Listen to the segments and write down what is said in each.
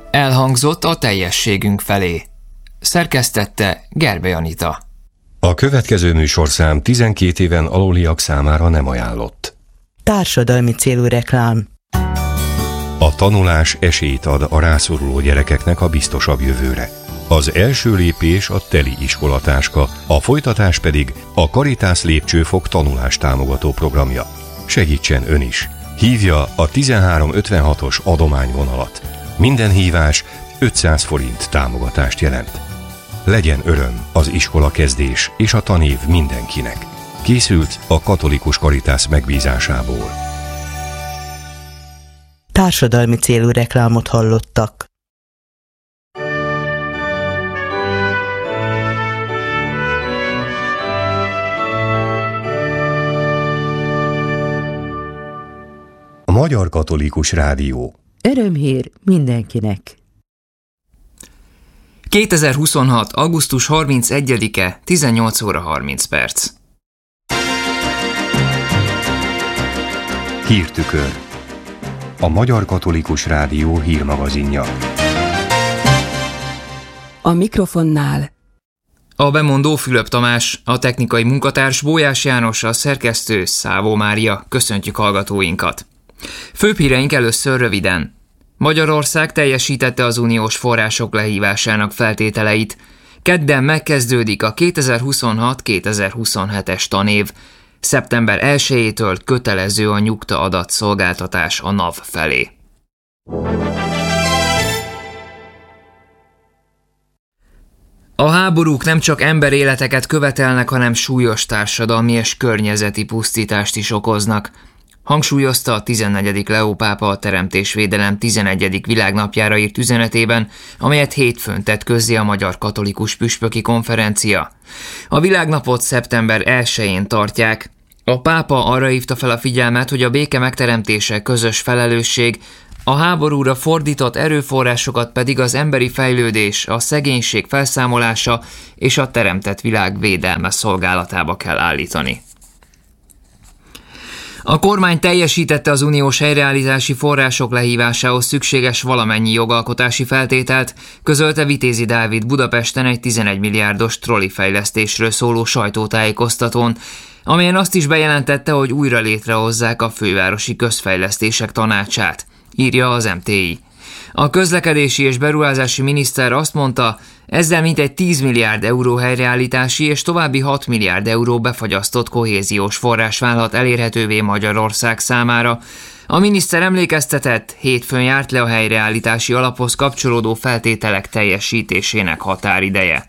Elhangzott a teljességünk felé. Szerkesztette Gerbe Anita. A következő műsorszám 12 éven aluliak számára nem ajánlott. Társadalmi célú reklám. A tanulás esélyt ad a rászoruló gyerekeknek a biztosabb jövőre. Az első lépés a teli iskolatáska, a folytatás pedig a Caritas Lépcsőfok tanulástámogató programja. Segítsen ön is! Hívja a 1356-os adományvonalat. Minden hívás 500 forint támogatást jelent. Legyen öröm az iskola kezdés és a tanév mindenkinek. Készült a Katolikus Caritas megbízásából. Társadalmi célú reklámot hallottak. A Magyar Katolikus Rádió. Örömhír mindenkinek. 2026. augusztus 31-e, 18 óra 30 perc. Hírtükör. A Magyar Katolikus Rádió hírmagazinja. A mikrofonnál A bemondó Fülöp Tamás, a technikai munkatárs Bójás János, a szerkesztő Szávó Mária. Köszöntjük hallgatóinkat! Főbb híreink először röviden. Magyarország teljesítette az uniós források lehívásának feltételeit. Kedden megkezdődik a 2026-2027-es tanév. Szeptember 1-től kötelező a nyugta adatszolgáltatás a NAV felé. A háborúk nem csak emberéleteket követelnek, hanem súlyos társadalmi és környezeti pusztítást is okoznak, hangsúlyozta a 14. Leó pápa a Teremtésvédelem 11. világnapjára írt üzenetében, amelyet hétfőn tett közzé a Magyar Katolikus Püspöki Konferencia. A világnapot szeptember 1-én tartják. A pápa arra hívta fel a figyelmet, hogy a béke megteremtése közös felelősség, a háborúra fordított erőforrásokat pedig az emberi fejlődés, a szegénység felszámolása és a teremtett világ védelme szolgálatába kell állítani. A kormány teljesítette az uniós helyreállítási források lehívásához szükséges valamennyi jogalkotási feltételt, közölte Vitézi Dávid Budapesten egy 11 milliárdos trollifejlesztésről szóló sajtótájékoztatón, amelyen azt is bejelentette, hogy újra létrehozzák a fővárosi közfejlesztések tanácsát, írja az MTI. A közlekedési és beruházási miniszter azt mondta, ezzel mintegy 10 milliárd euró helyreállítási és további 6 milliárd euró befagyasztott kohéziós forrás válhat elérhetővé Magyarország számára. A miniszter emlékeztetett, hétfőn járt le a helyreállítási alaphoz kapcsolódó feltételek teljesítésének határideje.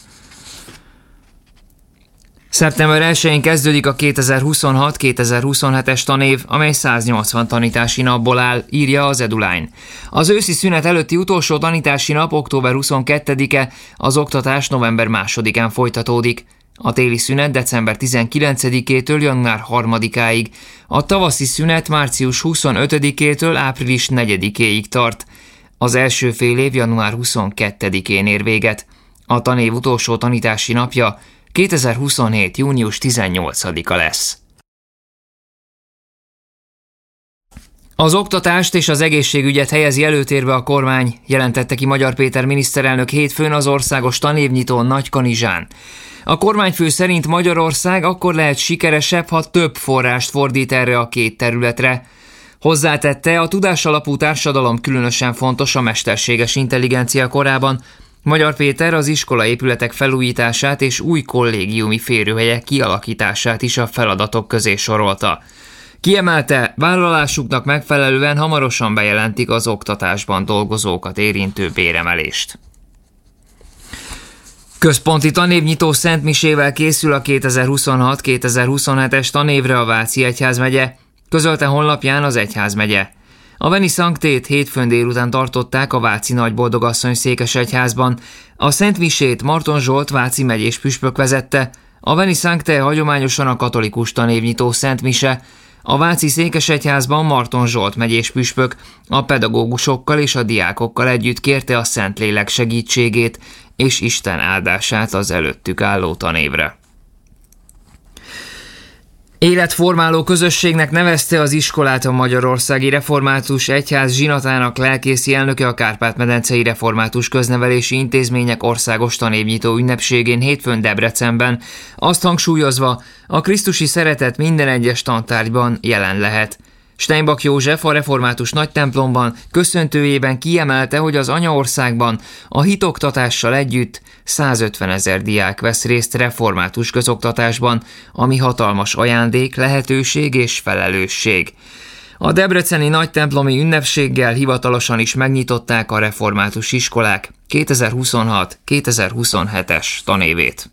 Szeptember 1-én kezdődik a 2026-2027-es tanév, amely 180 tanítási napból áll, írja az EduLine. Az őszi szünet előtti utolsó tanítási nap október 22-e, az oktatás november 2-án folytatódik. A téli szünet december 19-től január 3-áig, a tavaszi szünet március 25-től április 4-éig tart. Az első fél év január 22-én ér véget. A tanév utolsó tanítási napja 2027. június 18-a lesz. Az oktatást és az egészségügyet helyezi előtérbe a kormány, jelentette ki Magyar Péter miniszterelnök hétfőn az országos tanévnyitón Nagykanizsán. A kormányfő szerint Magyarország akkor lehet sikeresebb, ha több forrást fordít erre a két területre. Hozzátette, a tudásalapú társadalom különösen fontos a mesterséges intelligencia korában. Magyar Péter az iskolaépületek felújítását és új kollégiumi férőhelyek kialakítását is a feladatok közé sorolta. Kiemelte, vállalásuknak megfelelően hamarosan bejelentik az oktatásban dolgozókat érintő béremelést. Központi tanévnyitó szentmisével készül a 2026-2027-es tanévre a Váci egyházmegye, közölte honlapján az egyházmegye. A Veni Sanctét hétfőn délután tartották a Váci Nagyboldogasszony székesegyházban. A szentmisét Marton Zsolt Váci megyés püspök vezette, a Veni Sancte hagyományosan a katolikus tanévnyitó szentmise. A Váci székesegyházban Marton Zsolt megyés püspök a pedagógusokkal és a diákokkal együtt kérte a Szentlélek segítségét és Isten áldását az előttük álló tanévre. Életformáló közösségnek nevezte az iskolát a Magyarországi Református Egyház zsinatának lelkészi elnöke a Kárpát-medencei Református Köznevelési Intézmények országos tanévnyitó ünnepségén hétfőn Debrecenben, azt hangsúlyozva, a krisztusi szeretet minden egyes tantárgyban jelen lehet. Steinbach József a református nagytemplomban köszöntőjében kiemelte, hogy az anyaországban a hitoktatással együtt 150 000 diák vesz részt református közoktatásban, ami hatalmas ajándék, lehetőség és felelősség. A debreceni nagytemplomi ünnepséggel hivatalosan is megnyitották a református iskolák 2026-2027-es tanévét.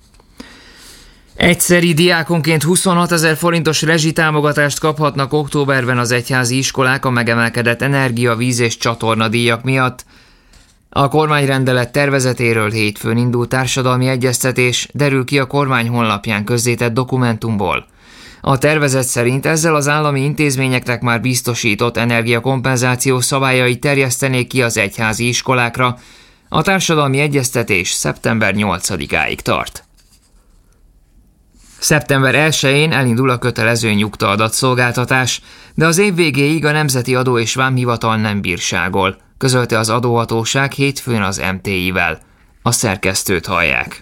Egyszeri diákonként 26 000 forintos rezsitámogatást kaphatnak októberben az egyházi iskolák a megemelkedett energia, víz és csatornadíjak miatt. A kormányrendelet tervezetéről hétfőn indult társadalmi egyeztetés, derül ki a kormány honlapján közzétett dokumentumból. A tervezet szerint ezzel az állami intézményeknek már biztosított energiakompenzáció szabályait terjesztenék ki az egyházi iskolákra. A társadalmi egyeztetés szeptember 8-áig tart. Szeptember 1-én elindul a kötelező nyugta-adatszolgáltatás, de az év végéig a Nemzeti Adó és Vámhivatal nem bírságol, közölte az adóhatóság hétfőn az MTI-vel. A szerkesztőt hallják.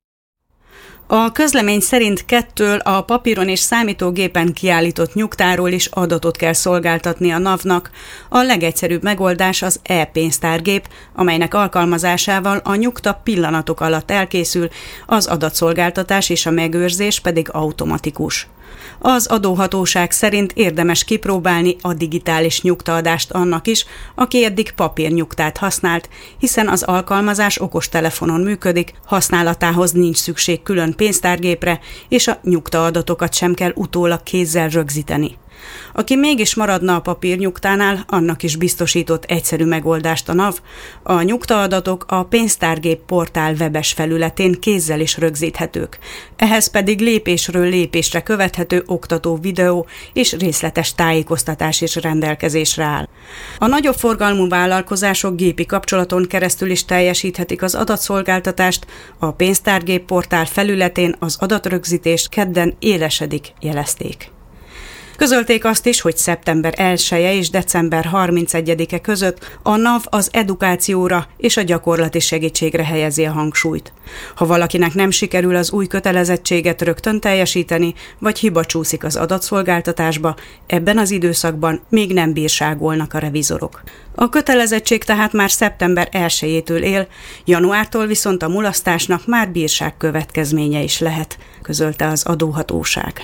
A közlemény szerint 2-től a papíron és számítógépen kiállított nyugtáról is adatot kell szolgáltatni a NAV-nak. A legegyszerűbb megoldás az e-pénztárgép, amelynek alkalmazásával a nyugta pillanatok alatt elkészül, az adatszolgáltatás és a megőrzés pedig automatikus. Az adóhatóság szerint érdemes kipróbálni a digitális nyugtaadást annak is, aki eddig papírnyugtát használt, hiszen az alkalmazás okostelefonon működik, használatához nincs szükség külön pénztárgépre, és a nyugtaadatokat sem kell utólag kézzel rögzíteni. Aki mégis maradna a papírnyugtánál, annak is biztosított egyszerű megoldást a NAV. A nyugtaadatok a pénztárgép portál webes felületén kézzel is rögzíthetők. Ehhez pedig lépésről lépésre követhető oktató videó és részletes tájékoztatás is rendelkezésre áll. A nagyobb forgalmú vállalkozások gépi kapcsolaton keresztül is teljesíthetik az adatszolgáltatást, a pénztárgép portál felületén az adatrögzítést kedden élesedik, jelezték. Közölték azt is, hogy szeptember 1-e és december 31-e között a NAV az edukációra és a gyakorlati segítségre helyezi a hangsúlyt. Ha valakinek nem sikerül az új kötelezettséget rögtön teljesíteni, vagy hiba csúszik az adatszolgáltatásba, ebben az időszakban még nem bírságolnak a revizorok. A kötelezettség tehát már szeptember 1-től él, januártól viszont a mulasztásnak már bírság következménye is lehet, közölte az adóhatóság.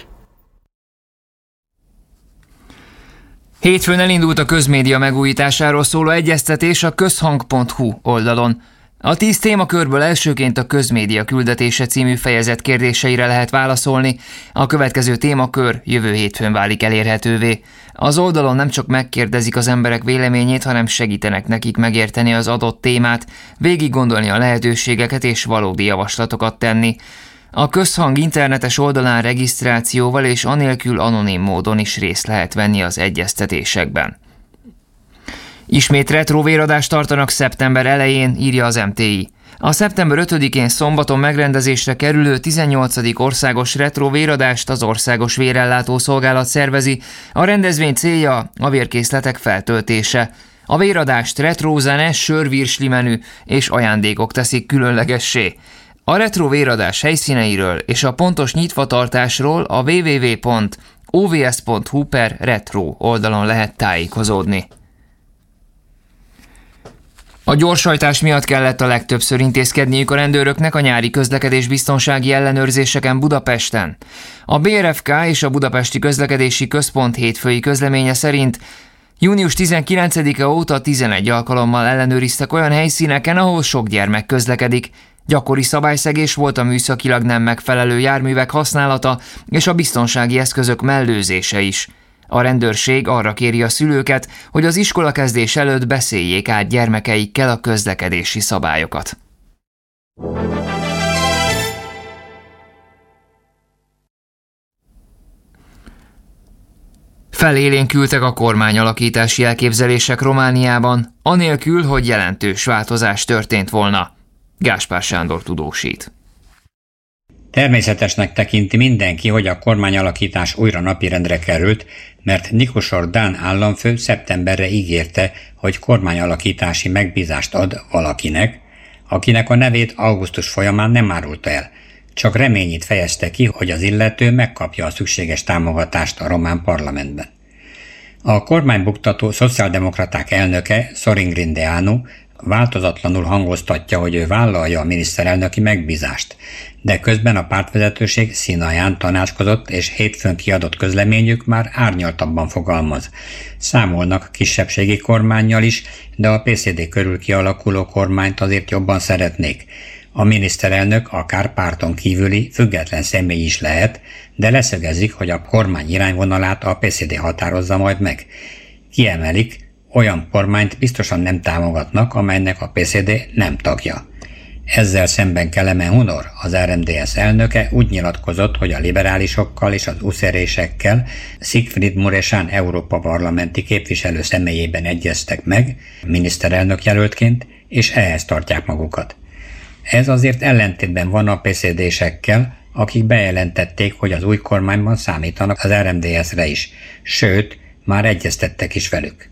Hétfőn elindult a közmédia megújításáról szóló egyeztetés a közhang.hu oldalon. A 10 témakörből elsőként a közmédia küldetése című fejezet kérdéseire lehet válaszolni, a következő témakör jövő hétfőn válik elérhetővé. Az oldalon nem csak megkérdezik az emberek véleményét, hanem segítenek nekik megérteni az adott témát, végig gondolni a lehetőségeket és valódi javaslatokat tenni. A közhang internetes oldalán regisztrációval és anélkül anonim módon is részt lehet venni az egyeztetésekben. Ismét retrovéradást tartanak szeptember elején, írja az MTI. A szeptember 5-én szombaton megrendezésre kerülő 18. országos retrovéradást az Országos Vérellátó Szolgálat szervezi. A rendezvény célja a vérkészletek feltöltése. A véradást retrózene, sörvirsli menü és ajándékok teszik különlegessé. A retrovéradás helyszíneiről és a pontos nyitvatartásról a www.ovs.hu/retro oldalon lehet tájékozódni. A gyorshajtás miatt kellett a legtöbbször intézkedniük a rendőröknek a nyári közlekedésbiztonsági ellenőrzéseken Budapesten. A BRFK és a Budapesti Közlekedési Központ hétfői közleménye szerint június 19-e óta 11 alkalommal ellenőriztek olyan helyszíneken, ahol sok gyermek közlekedik. Gyakori szabályszegés volt a műszakilag nem megfelelő járművek használata és a biztonsági eszközök mellőzése is. A rendőrség arra kéri a szülőket, hogy az iskolakezdés előtt beszéljék át gyermekeikkel a közlekedési szabályokat. Felélénkültek a kormányalakítási elképzelések Romániában, anélkül, hogy jelentős változás történt volna. Gáspár Sándor tudósít. Természetesnek tekinti mindenki, hogy a kormányalakítás újra napirendre került, mert Nikosor dán államfő szeptemberre ígérte, hogy kormányalakítási megbízást ad valakinek, akinek a nevét augusztus folyamán nem árulta el, csak reményét fejezte ki, hogy az illető megkapja a szükséges támogatást a román parlamentben. A kormánybuktató szociáldemokraták elnöke, Sorin Grindeanu, változatlanul hangoztatja, hogy ő vállalja a miniszterelnöki megbízást, de közben a pártvezetőség színaján tanácskozott, és hétfőn kiadott közleményük már árnyaltabban fogalmaz. Számolnak kisebbségi kormánnyal is, de a PCD körül kialakuló kormányt azért jobban szeretnék. A miniszterelnök akár párton kívüli független személy is lehet, de leszögezik, hogy a kormány irányvonalát a PCD határozza majd meg. Kiemelik, olyan kormányt biztosan nem támogatnak, amelynek a PCD nem tagja. Ezzel szemben Kelemen Hunor, az RMDS elnöke úgy nyilatkozott, hogy a liberálisokkal és az uszerésekkel Siegfried Muresan Európa parlamenti képviselő személyében egyeztek meg, miniszterelnök jelöltként, és ehhez tartják magukat. Ez azért ellentétben van a PCD-sekkel, akik bejelentették, hogy az új kormányban számítanak az RMDS-re is, sőt, már egyeztettek is velük.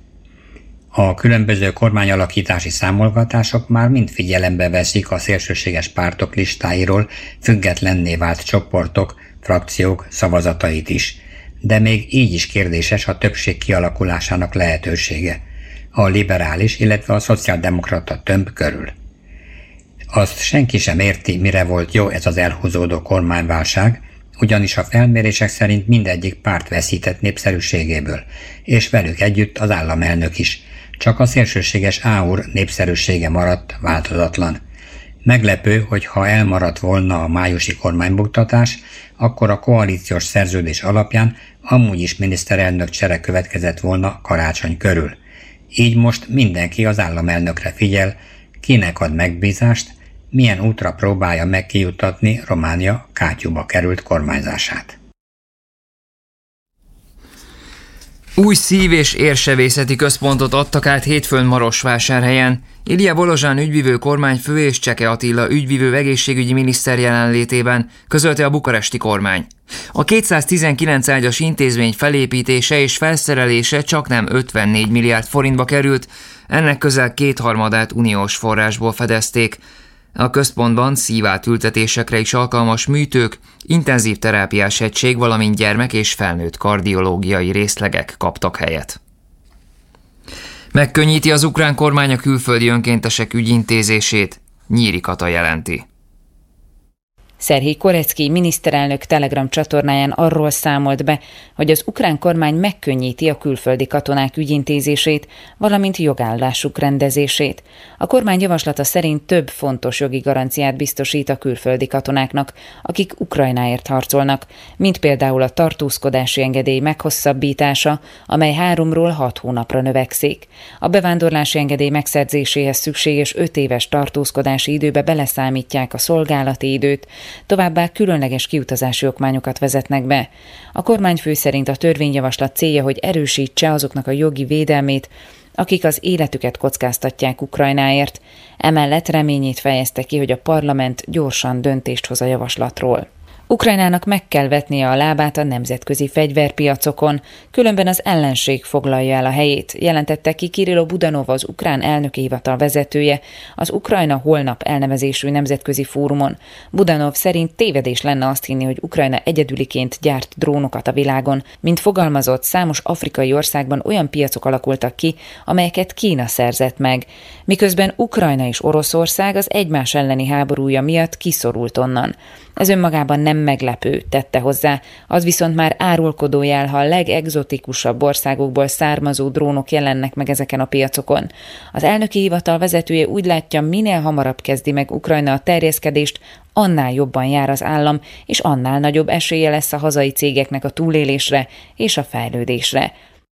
A különböző kormányalakítási számolgatások már mind figyelembe veszik a szélsőséges pártok listáiról függetlenné vált csoportok, frakciók szavazatait is, de még így is kérdéses a többség kialakulásának lehetősége, a liberális, illetve a szociáldemokrata tömb körül. Azt senki sem érti, mire volt jó ez az elhúzódó kormányválság, ugyanis a felmérések szerint mindegyik párt veszített népszerűségéből, és velük együtt az államelnök is. Csak a szélsőséges AUR népszerűsége maradt változatlan. Meglepő, hogy ha elmaradt volna a májusi kormánybuktatás, akkor a koalíciós szerződés alapján amúgy is miniszterelnök csere következett volna karácsony körül. Így most mindenki az államelnökre figyel, kinek ad megbízást, milyen útra próbálja meg kijuttatni Románia kátyúba került kormányzását. Új szív- és érsebészeti központot adtak át hétfőn Marosvásárhelyen. Ilja Bolozsán ügyvivő kormányfő és Cseke Attila ügyvivő egészségügyi miniszter jelenlétében, közölte a bukaresti kormány. A 219 ágyas intézmény felépítése és felszerelése csaknem 54 milliárd forintba került, ennek közel kétharmadát uniós forrásból fedezték. A központban szívátültetésekre is alkalmas műtők, intenzív terápiás egység, valamint gyermek- és felnőtt kardiológiai részlegek kaptak helyet. Megkönnyíti az ukrán kormány a külföldi önkéntesek ügyintézését, Nyíri Kata jelenti. Szerhij Korecki miniszterelnök Telegram csatornáján arról számolt be, hogy az ukrán kormány megkönnyíti a külföldi katonák ügyintézését, valamint jogállásuk rendezését. A kormány javaslata szerint több fontos jogi garanciát biztosít a külföldi katonáknak, akik Ukrajnáért harcolnak, mint például a tartózkodási engedély meghosszabbítása, amely 3-ról 6 hónapra növekszik. A bevándorlási engedély megszerzéséhez szükséges 5 éves tartózkodási időbe beleszámítják a szolgálati időt, továbbá különleges kiutazási okmányokat vezetnek be. A kormányfő szerint a törvényjavaslat célja, hogy erősítse azoknak a jogi védelmét, akik az életüket kockáztatják Ukrajnáért. Emellett reményét fejezte ki, hogy a parlament gyorsan döntést hoz a javaslatról. Ukrajnának meg kell vetnie a lábát a nemzetközi fegyverpiacokon, különben az ellenség foglalja el a helyét, jelentette ki Kirilo Budanov, az ukrán elnöki hivatal vezetője, az Ukrajna holnap elnevezésű nemzetközi fórumon. Budanov szerint tévedés lenne azt hinni, hogy Ukrajna egyedüliként gyárt drónokat a világon. Mint fogalmazott, számos afrikai országban olyan piacok alakultak ki, amelyeket Kína szerzett meg, miközben Ukrajna és Oroszország az egymás elleni háborúja miatt kiszorult onnan. Ez önmagában nem meglepő, tette hozzá, az viszont már árulkodó jel, ha a legegzotikusabb országokból származó drónok jelennek meg ezeken a piacokon. Az elnöki hivatal vezetője úgy látja, minél hamarabb kezdi meg Ukrajna a terjeszkedést, annál jobban jár az állam, és annál nagyobb esélye lesz a hazai cégeknek a túlélésre és a fejlődésre.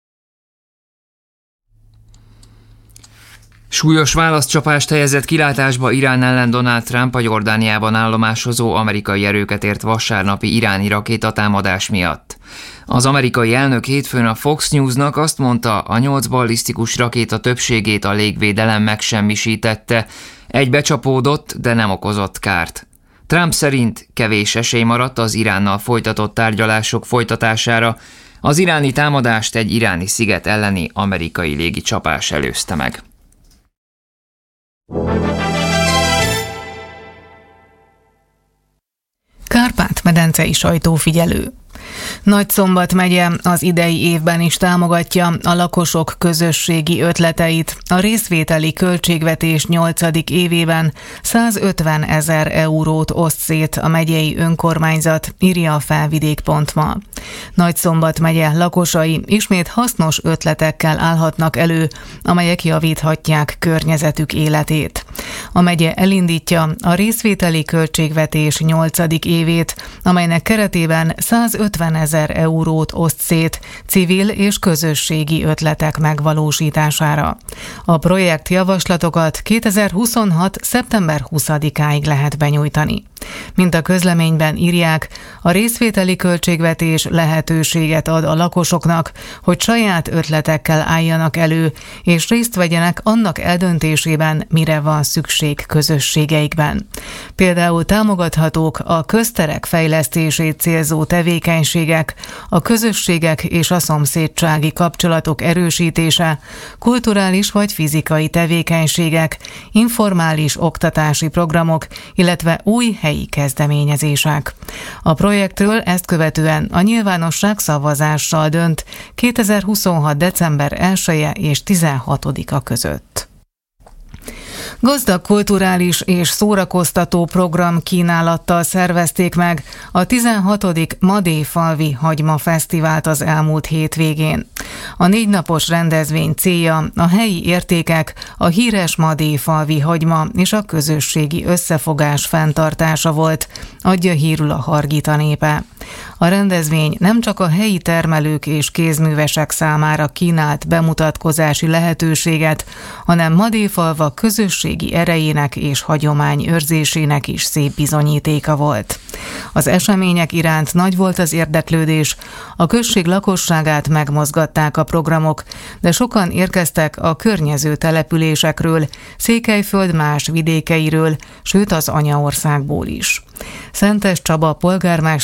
Súlyos válaszcsapást helyezett kilátásba Irán ellen Donald Trump a Jordániában állomásozó amerikai erőket ért vasárnapi iráni rakétatámadás miatt. Az amerikai elnök hétfőn a Fox Newsnak azt mondta, a 8 ballisztikus rakéta többségét a légvédelem megsemmisítette, egy becsapódott, de nem okozott kárt. Trump szerint kevés esély maradt az Iránnal folytatott tárgyalások folytatására, az iráni támadást egy iráni sziget elleni amerikai légicsapás előzte meg. Kárpát-medencei sajtófigyelő. Nagyszombat megye az idei évben is támogatja a lakosok közösségi ötleteit. A részvételi költségvetés 8. évében 150 000 eurót oszt szét a megyei önkormányzat, írja a Felvidék.ma. Nagyszombat megye lakosai ismét hasznos ötletekkel állhatnak elő, amelyek javíthatják környezetük életét. A megye elindítja a részvételi költségvetés 8. évét, amelynek keretében 150 000 eurót oszt szét civil és közösségi ötletek megvalósítására. A projekt javaslatokat 2026. szeptember 20-áig lehet benyújtani. Mint a közleményben írják, a részvételi költségvetés lehetőséget ad a lakosoknak, hogy saját ötletekkel álljanak elő, és részt vegyenek annak eldöntésében, mire van szükség közösségeikben. Például támogathatók a közterek fejlesztését célzó tevékenységek, a közösségek és a szomszédsági kapcsolatok erősítése, kulturális vagy fizikai tevékenységek, informális oktatási programok, illetve új helyi kezdeményezések. A projektről ezt követően a nyilvánosság szavazással dönt 2026. december 1-e és 16-a között. Gazdag kulturális és szórakoztató program kínálattal szervezték meg a 16. Madéfalvi Hagyma Fesztivált az elmúlt hétvégén. A 4 napos rendezvény célja a helyi értékek, a híres madéfalvi hagyma és a közösségi összefogás fenntartása volt, adja hírül a Hargita népe. A rendezvény nem csak a helyi termelők és kézművesek számára kínált bemutatkozási lehetőséget, hanem Madéfalva közösségi erejének és hagyomány őrzésének is szép bizonyítéka volt. Az események iránt nagy volt az érdeklődés, a község lakosságát megmozgatták a programok, de sokan érkeztek a környező településekről, Székelyföld más vidékeiről, sőt az anyaországból is. Szentes Csaba polgármester